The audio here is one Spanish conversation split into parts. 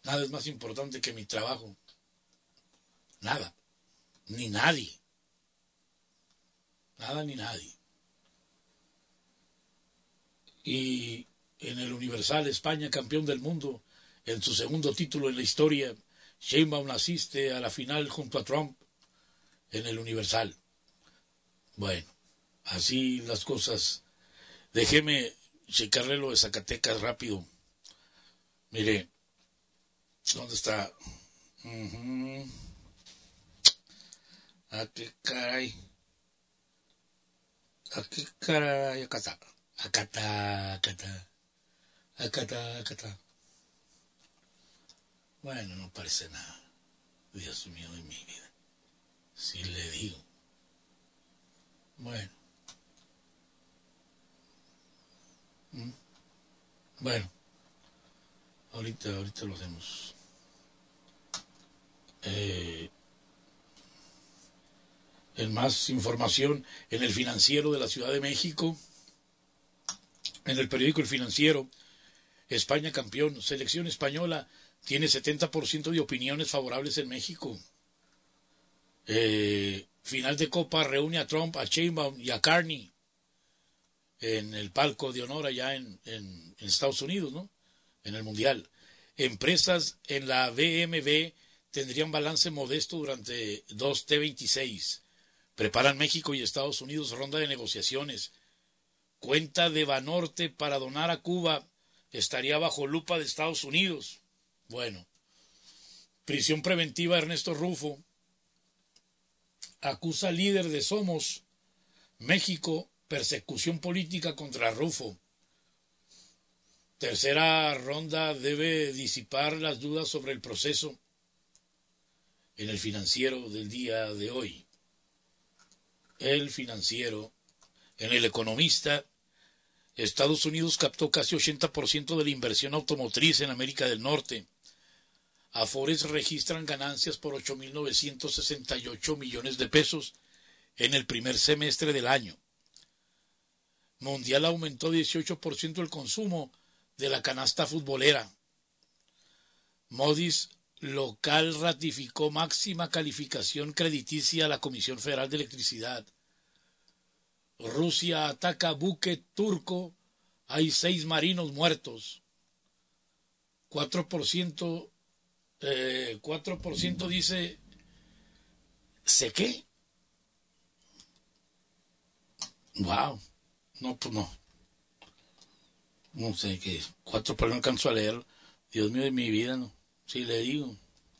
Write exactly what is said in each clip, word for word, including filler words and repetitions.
Nada es más importante que mi trabajo. Nada. Ni nadie. Nada ni nadie. Y en el Universal, España campeón del mundo, en su segundo título en la historia, Sheinbaum asiste a la final junto a Trump en el Universal. Bueno, así las cosas. Déjeme checarle lo de Zacatecas rápido. Mire, ¿dónde está? Uh-huh. ¿A qué caray? ¿A qué caray? Acá está. Acá está, acá está. Acá está, acá está. Bueno, no parece nada. Dios mío de mi vida. Si le digo. Bueno. ¿Mm? Bueno. Ahorita, ahorita lo hacemos. Eh, en más información, en el Financiero de la Ciudad de México, en el periódico El Financiero, España campeón, selección española tiene setenta por ciento de opiniones favorables en México. Eh, final de Copa reúne a Trump, a Sheinbaum y a Carney en el palco de honor allá en, en, en Estados Unidos, ¿no? En el Mundial. Empresas en la B M W tendrían balance modesto durante dos T veintiséis. Preparan México y Estados Unidos ronda de negociaciones. Cuenta de Banorte para donar a Cuba estaría bajo lupa de Estados Unidos. Bueno, prisión preventiva Ernesto Rufo. Acusa líder de Somos México persecución política contra Rufo. Tercera ronda debe disipar las dudas sobre el proceso. En el Financiero del día de hoy. El Financiero. En El Economista, Estados Unidos captó casi ochenta por ciento de la inversión automotriz en América del Norte. Afores registran ganancias por ocho mil novecientos sesenta y ocho millones de pesos en el primer semestre del año. Mundial aumentó dieciocho por ciento el consumo de la canasta futbolera. Moody's local ratificó máxima calificación crediticia a la Comisión Federal de Electricidad. Rusia ataca buque turco, hay seis marinos muertos. cuatro por ciento, eh, cuatro por ciento dice, ¿sé qué? Wow, no, pues no. No sé qué es. cuatro por ciento no alcanzo a leer. Dios mío de mi vida, no. Sí, le digo.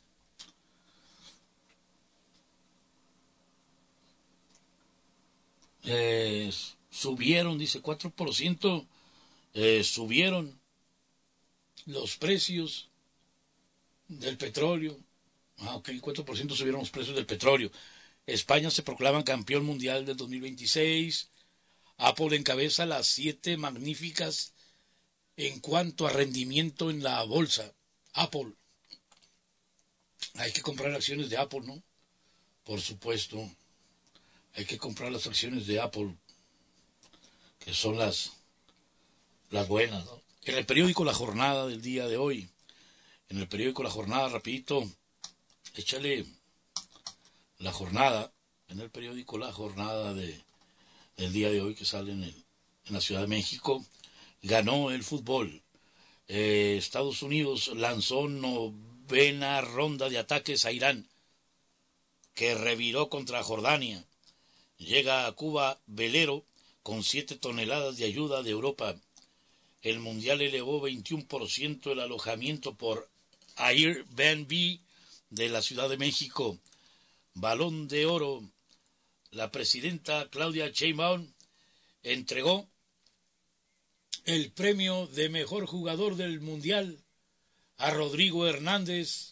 Eh, subieron, dice, cuatro por ciento eh, subieron los precios del petróleo. Ah, ok, cuatro por ciento subieron los precios del petróleo. España se proclama campeón mundial del dos mil veintiséis. Apple encabeza las siete magníficas en cuanto a rendimiento en la bolsa. Apple. Hay que comprar acciones de Apple, ¿no? Por supuesto. Hay que comprar las acciones de Apple, que son las, las buenas, ¿no? En el periódico La Jornada del día de hoy, en el periódico La Jornada, rapidito, échale La Jornada, en el periódico La Jornada de, del día de hoy que sale en, el, en la Ciudad de México, ganó el fútbol. Eh, Estados Unidos lanzó novena ronda de ataques a Irán, que reviró contra Jordania. Llega a Cuba velero con siete toneladas de ayuda de Europa. El Mundial elevó veintiuno por ciento el alojamiento por Airbnb de la Ciudad de México. Balón de Oro. La presidenta Claudia Sheinbaum entregó el premio de mejor jugador del Mundial a Rodrigo Hernández,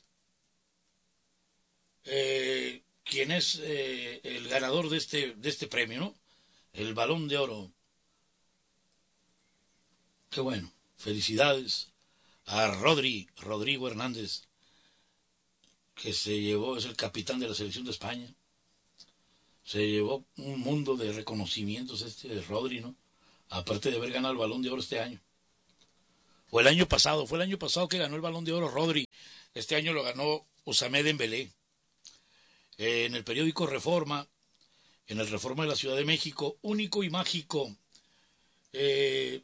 eh, quien es eh, el ganador de este, de este premio, ¿no? El Balón de Oro. Qué bueno. Felicidades a Rodri, Rodrigo Hernández, que se llevó, es el capitán de la selección de España. Se llevó un mundo de reconocimientos este de Rodri, ¿no? Aparte de haber ganado el Balón de Oro este año. O el año pasado, fue el año pasado que ganó el Balón de Oro Rodri. Este año lo ganó Ousmane Dembélé. Eh, en el periódico Reforma, en el Reforma de la Ciudad de México, único y mágico. Eh,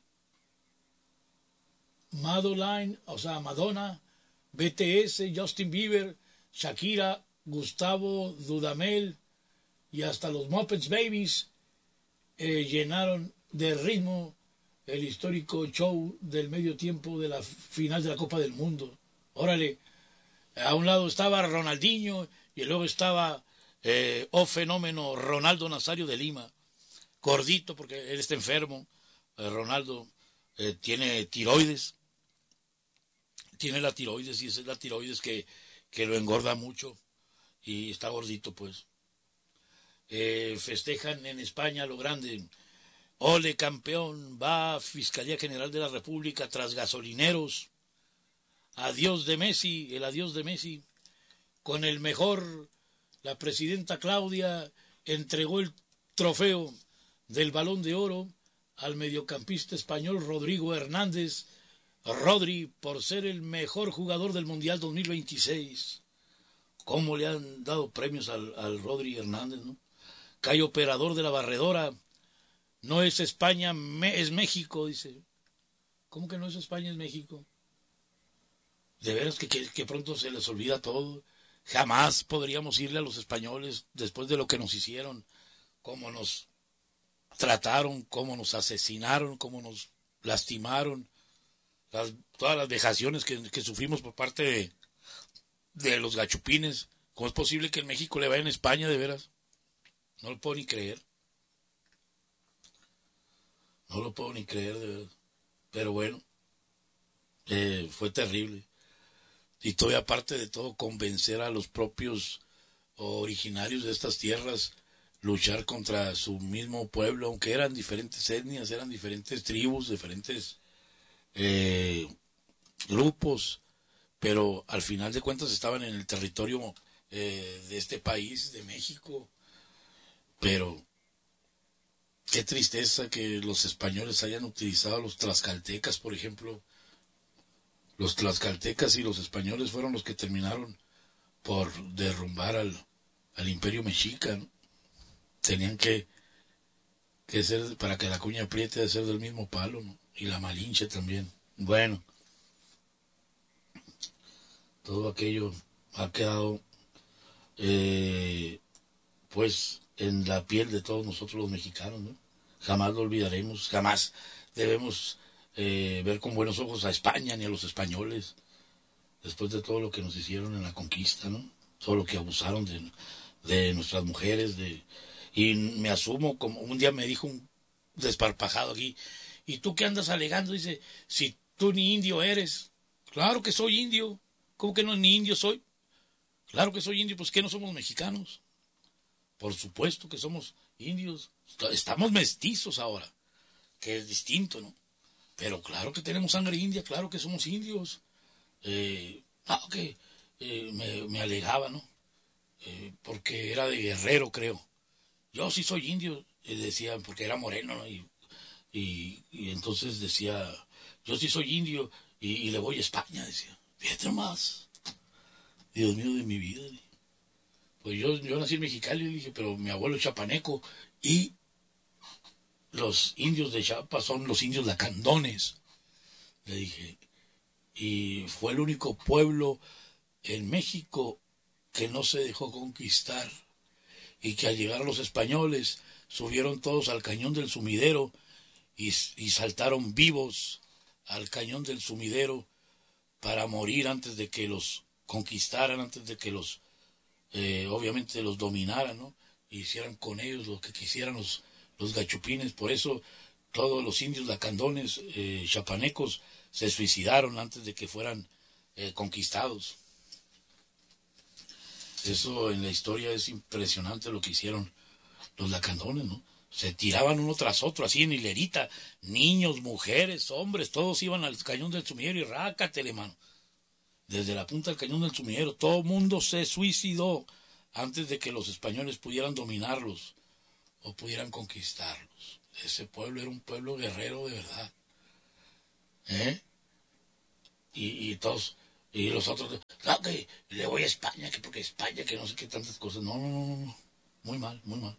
Madeline, o sea, Madonna, B T S, Justin Bieber, Shakira, Gustavo Dudamel y hasta los Muppets Babies eh, llenaron de ritmo el histórico show del medio tiempo de la final de la Copa del Mundo. Órale, a un lado estaba Ronaldinho y luego estaba eh, oh fenómeno Ronaldo Nazario de Lima, gordito porque él está enfermo. eh, Ronaldo eh, tiene tiroides, tiene la tiroides y esa es la tiroides que, que lo engorda mucho y está gordito pues. Eh, festejan en España lo grande. Ole campeón, va a Fiscalía General de la República tras gasolineros. Adiós de Messi, el adiós de Messi. Con el mejor, la presidenta Claudia entregó el trofeo del Balón de Oro al mediocampista español Rodrigo Hernández, Rodri, por ser el mejor jugador del Mundial dos mil veintiséis. ¿Cómo le han dado premios al, al Rodri Hernández, no? Cae operador de la barredora. No es España, me, es México, dice. ¿Cómo que no es España, es México? De veras que, que, que pronto se les olvida todo. Jamás podríamos irle a los españoles después de lo que nos hicieron, cómo nos trataron, cómo nos asesinaron, cómo nos lastimaron, las, todas las vejaciones que, que sufrimos por parte de, de los gachupines. ¿Cómo es posible que en México le vaya en España, de veras? No lo puedo ni creer. No lo puedo ni creer, de verdad. Pero bueno, eh, fue terrible. Y todavía aparte de todo, convencer a los propios originarios de estas tierras, luchar contra su mismo pueblo, aunque eran diferentes etnias, eran diferentes tribus, diferentes eh, grupos, pero al final de cuentas estaban en el territorio eh, de este país, de México. Pero qué tristeza que los españoles hayan utilizado a los tlaxcaltecas, por ejemplo. Los tlaxcaltecas y los españoles fueron los que terminaron por derrumbar al, al imperio mexica, ¿no? Tenían que, que ser, para que la cuña apriete, de ser del mismo palo, ¿no? Y la Malinche también. Bueno, todo aquello ha quedado eh, pues en la piel de todos nosotros los mexicanos, ¿no? Jamás lo olvidaremos, jamás debemos eh, ver con buenos ojos a España ni a los españoles después de todo lo que nos hicieron en la conquista, ¿no? Todo lo que abusaron de, de nuestras mujeres, de y me asumo, como un día me dijo un desparpajado aquí, ¿y tú qué andas alegando? Dice, si tú ni indio eres. Claro que soy indio. ¿Cómo que no ni indio soy? Claro que soy indio, pues ¿qué no somos mexicanos? Por supuesto que somos indios. Estamos mestizos ahora, que es distinto, ¿no? Pero claro que tenemos sangre india, claro que somos indios. Eh, no, que eh, me, me alegaba, ¿no? Eh, porque era de Guerrero, creo. Yo sí soy indio, eh, decía, porque era moreno, ¿no? Y, y, y entonces decía, yo sí soy indio y, y le voy a España, decía. Fíjate más. Dios mío de mi vida. Pues yo, yo nací en Mexicali, dije, pero mi abuelo es chapaneco y los indios de Chiapas son los indios lacandones. Le dije, y fue el único pueblo en México que no se dejó conquistar y que al llegar los españoles subieron todos al cañón del sumidero y, y saltaron vivos al cañón del sumidero para morir antes de que los conquistaran, antes de que los, eh, obviamente los dominaran, ¿no? Y hicieran con ellos lo que quisieran los, los gachupines. Por eso todos los indios lacandones, eh, chapanecos, se suicidaron antes de que fueran eh, conquistados. Eso en la historia es impresionante lo que hicieron los lacandones, ¿no? Se tiraban uno tras otro, así en hilerita, niños, mujeres, hombres, todos iban al cañón del sumidero y rácatele, mano. Desde la punta del cañón del sumidero, todo el mundo se suicidó antes de que los españoles pudieran dominarlos o pudieran conquistarlos. Ese pueblo era un pueblo guerrero de verdad. ¿Eh? y, y todos, y los otros, no, que le voy a España, que porque España, que no sé qué tantas cosas. No, no, no, no, muy mal, muy mal.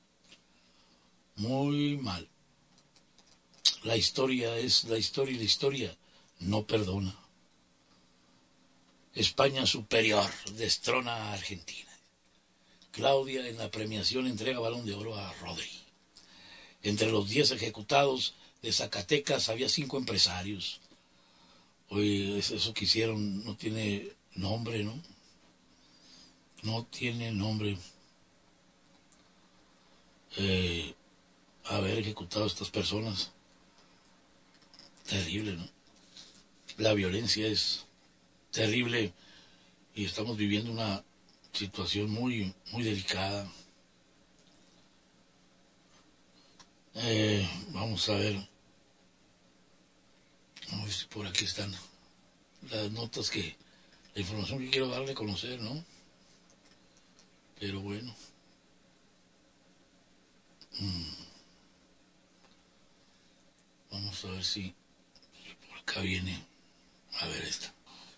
Muy mal. La historia es la historia y la historia no perdona. España superior destrona a Argentina. Claudia en la premiación entrega Balón de Oro a Rodri. Entre los diez ejecutados de Zacatecas había cinco empresarios. Oye, eso que hicieron no tiene nombre, ¿no? No tiene nombre. Eh, haber ejecutado a estas personas. Terrible, ¿no? La violencia es terrible y estamos viviendo una situación muy, muy delicada. Eh, vamos a ver. Vamos a ver si por aquí están las notas que, la información que quiero darle a conocer, ¿no? Pero bueno. Mm. Vamos a ver si, si por acá viene. A ver esta.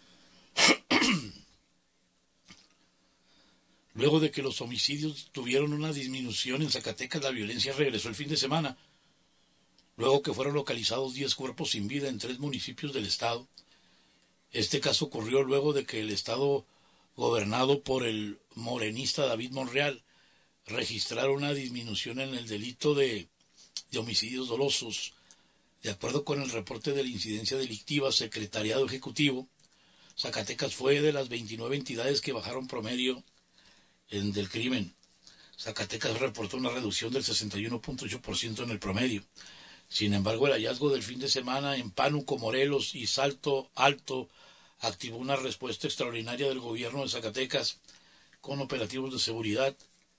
Luego de que los homicidios tuvieron una disminución en Zacatecas, la violencia regresó el fin de semana. Luego que fueron localizados diez cuerpos sin vida en tres municipios del estado. Este caso ocurrió luego de que el estado, gobernado por el morenista David Monreal, registrara una disminución en el delito de, de homicidios dolosos. De acuerdo con el reporte de la incidencia delictiva Secretariado Ejecutivo, Zacatecas fue de las veintinueve entidades que bajaron promedio en, del crimen. Zacatecas reportó una reducción del sesenta y uno punto ocho por ciento en el promedio. Sin embargo, el hallazgo del fin de semana en Pánuco, Morelos y Salto Alto activó una respuesta extraordinaria del gobierno de Zacatecas con operativos de seguridad.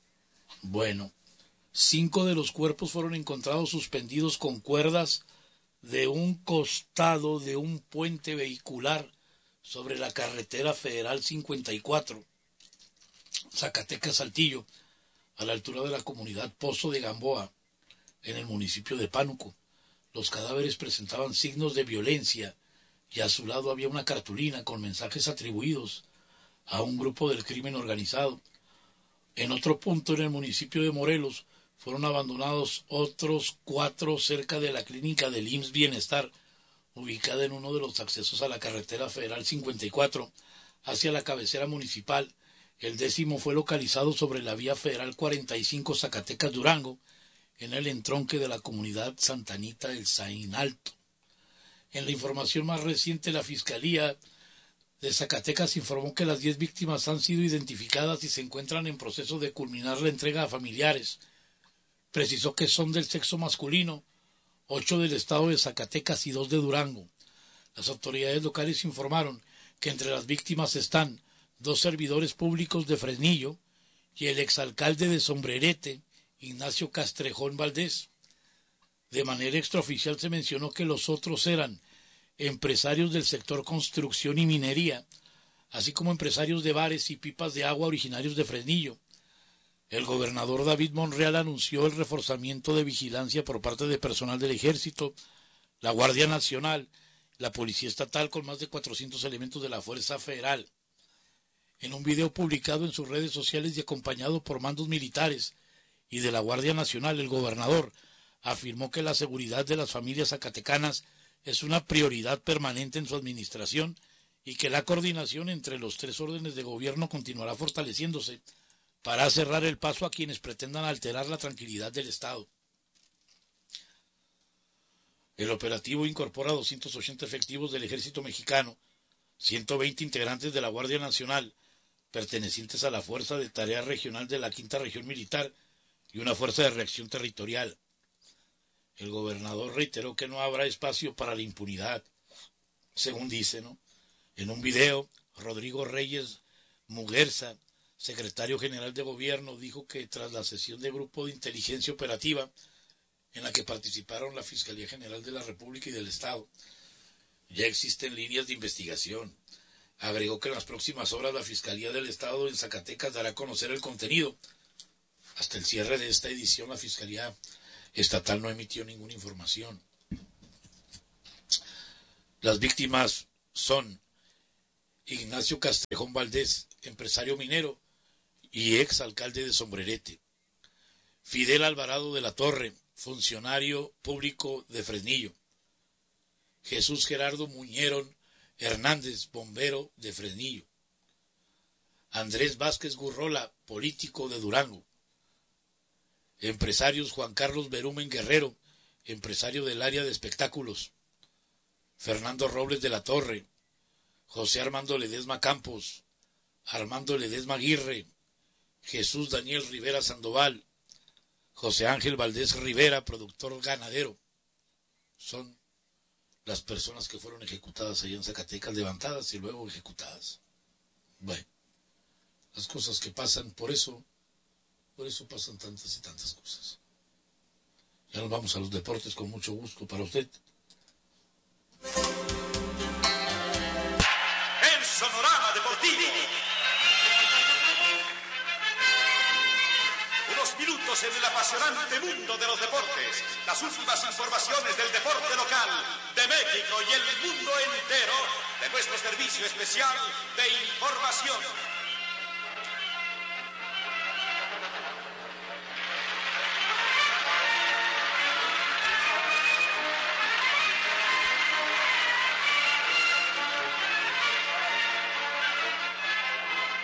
Bueno, cinco de los cuerpos fueron encontrados suspendidos con cuerdas de un costado de un puente vehicular sobre la carretera federal cincuenta y cuatro, Zacatecas-Saltillo, a la altura de la comunidad Pozo de Gamboa, en el municipio de Pánuco. Los cadáveres presentaban signos de violencia y a su lado había una cartulina con mensajes atribuidos a un grupo del crimen organizado. En otro punto, en el municipio de Morelos, fueron abandonados otros cuatro cerca de la clínica del I M S S Bienestar, ubicada en uno de los accesos a la carretera federal cincuenta y cuatro, hacia la cabecera municipal. El décimo fue localizado sobre la vía federal cuarenta y cinco Zacatecas-Durango, en el entronque de la comunidad Santa Anita del Saín Alto. En la información más reciente, la Fiscalía de Zacatecas informó que las diez víctimas han sido identificadas y se encuentran en proceso de culminar la entrega a familiares. Precisó que son del sexo masculino, ocho del estado de Zacatecas y dos de Durango. Las autoridades locales informaron que entre las víctimas están dos servidores públicos de Fresnillo y el exalcalde de Sombrerete, Ignacio Castrejón Valdés. De manera extraoficial se mencionó que los otros eran empresarios del sector construcción y minería, así como empresarios de bares y pipas de agua originarios de Fresnillo. El gobernador David Monreal anunció el reforzamiento de vigilancia por parte de personal del Ejército, la Guardia Nacional, la Policía Estatal con más de cuatrocientos elementos de la Fuerza Federal. En un video publicado en sus redes sociales y acompañado por mandos militares y de la Guardia Nacional, el gobernador afirmó que la seguridad de las familias zacatecanas es una prioridad permanente en su administración y que la coordinación entre los tres órdenes de gobierno continuará fortaleciéndose para cerrar el paso a quienes pretendan alterar la tranquilidad del Estado. El operativo incorpora doscientos ochenta efectivos del Ejército Mexicano, ciento veinte integrantes de la Guardia Nacional, pertenecientes a la Fuerza de Tarea Regional de la Quinta Región Militar y una Fuerza de Reacción Territorial. El gobernador reiteró que no habrá espacio para la impunidad, según dice, ¿no? En un video, Rodrigo Reyes Muguerza, secretario general de gobierno, dijo que tras la sesión de grupo de inteligencia operativa, en la que participaron la Fiscalía General de la República y del Estado, ya existen líneas de investigación. Agregó que en las próximas horas la Fiscalía del Estado en Zacatecas dará a conocer el contenido. Hasta el cierre de esta edición, la Fiscalía Estatal no emitió ninguna información. Las víctimas son Ignacio Castrejón Valdés, empresario minero y ex alcalde de Sombrerete. Fidel Alvarado de la Torre, funcionario público de Fresnillo. Jesús Gerardo Muñerón Hernández, bombero de Fresnillo. Andrés Vázquez Gurrola, político de Durango. Empresarios: Juan Carlos Berumen Guerrero, empresario del área de espectáculos. Fernando Robles de la Torre, José Armando Ledesma Campos, Armando Ledesma Aguirre, Jesús Daniel Rivera Sandoval, José Ángel Valdés Rivera, productor ganadero. Son las personas que fueron ejecutadas allá en Zacatecas, levantadas y luego ejecutadas. Bueno, las cosas que pasan, por eso, por eso pasan tantas y tantas cosas. Ya nos vamos a los deportes con mucho gusto para usted. El Sonorama Deportivo. Unos minutos en el apasionante mundo de los deportes. Las últimas informaciones del deporte local, de México y el mundo entero, de nuestro servicio especial de información.